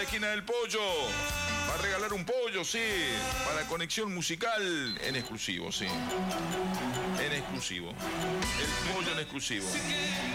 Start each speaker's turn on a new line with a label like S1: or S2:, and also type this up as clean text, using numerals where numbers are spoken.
S1: la esquina del pollo. Va a regalar un pollo, sí. Para conexión musical en exclusivo, sí. En exclusivo. El pollo en exclusivo.